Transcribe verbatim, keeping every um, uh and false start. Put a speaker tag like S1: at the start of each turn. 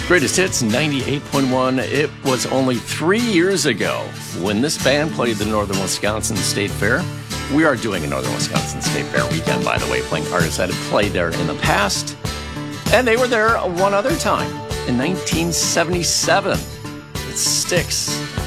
S1: Greatest Hits ninety-eight point one. It was only three years ago when this band played the Northern Wisconsin State Fair. We are doing a Northern Wisconsin State Fair weekend, by the way, playing artists that have played there in the past. And they were there one other time in nineteen seventy-seven. It's Styx